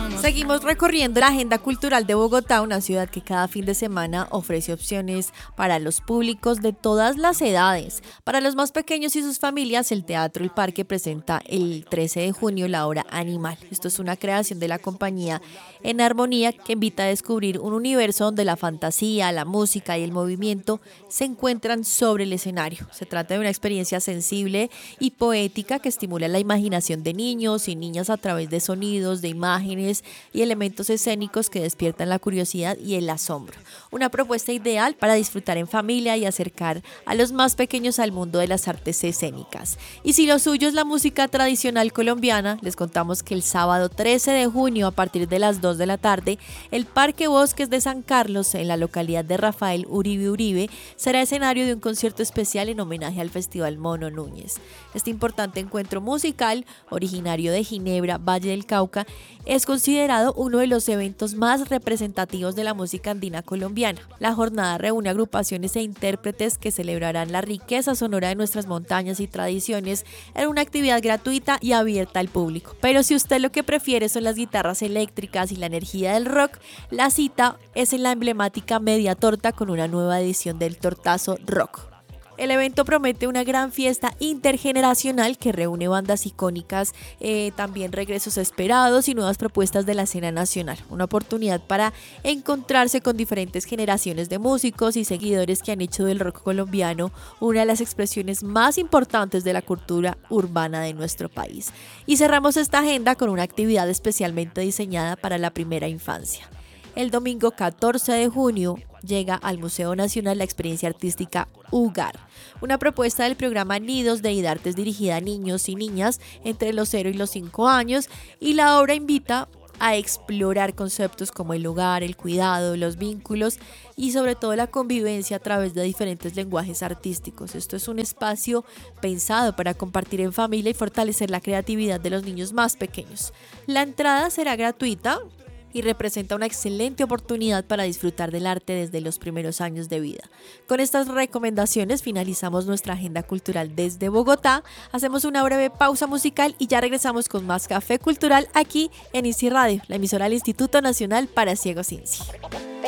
Seguimos recorriendo la agenda cultural de Bogotá, una ciudad que cada fin de semana ofrece opciones para los públicos de todas las edades. Para los más pequeños y sus familias, el Teatro El Parque presenta el 13 de junio la obra Animal. Esto es una creación de la compañía En Armonía que invita a descubrir un universo donde la fantasía, la música y el movimiento se encuentran sobre el escenario. Se trata de una experiencia sensible y poética que estimula la imaginación de niños y niñas a través de sonidos, de imágenes y elementos escénicos que despiertan la curiosidad y el asombro. Una propuesta ideal para disfrutar en familia y acercar a los más pequeños al mundo de las artes escénicas. Y si lo suyo es la música tradicional colombiana, les contamos que el sábado 13 de junio a partir de las 2 de la tarde, el Parque Bosques de San Carlos, en la localidad de Rafael Uribe Uribe, será escenario de un concierto especial en homenaje al Festival Mono Núñez. Este importante encuentro musical, originario de Ginebra, Valle del Cauca, es considerado uno de los eventos más representativos de la música andina colombiana. La jornada reúne agrupaciones e intérpretes que celebrarán la riqueza sonora de nuestras montañas y tradiciones en una actividad gratuita y abierta al público. Pero si usted lo que prefiere son las guitarras eléctricas y la energía del rock, la cita es en la emblemática Media Torta con una nueva edición del Tortazo Rock. El evento promete una gran fiesta intergeneracional que reúne bandas icónicas, también regresos esperados y nuevas propuestas de la escena nacional. Una oportunidad para encontrarse con diferentes generaciones de músicos y seguidores que han hecho del rock colombiano una de las expresiones más importantes de la cultura urbana de nuestro país. Y cerramos esta agenda con una actividad especialmente diseñada para la primera infancia. El domingo 14 de junio llega al Museo Nacional la experiencia artística UGAR, una propuesta del programa Nidos de IDARTES dirigida a niños y niñas entre los 0 y los 5 años, y la obra invita a explorar conceptos como el hogar, el cuidado, los vínculos y sobre todo la convivencia a través de diferentes lenguajes artísticos. Esto es un espacio pensado para compartir en familia y fortalecer la creatividad de los niños más pequeños. La entrada será gratuita y representa una excelente oportunidad para disfrutar del arte desde los primeros años de vida. Con estas recomendaciones finalizamos nuestra agenda cultural desde Bogotá. Hacemos una breve pausa musical y ya regresamos con más Café Cultural aquí en INSI Radio, la emisora del Instituto Nacional para Ciegos INSI.